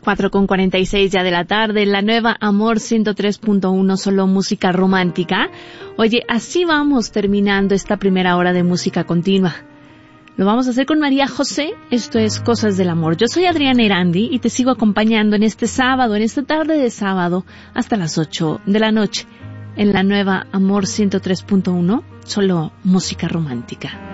4:46 ya de la tarde, la nueva Amor 103.1, solo música romántica. Oye, así vamos terminando esta primera hora de música continua. Lo vamos a hacer con María José, esto es Cosas del Amor. Yo soy Adriana Erandi y te sigo acompañando en este sábado, en esta tarde de sábado, hasta las 8 de la noche, en la nueva Amor 103.1, solo música romántica.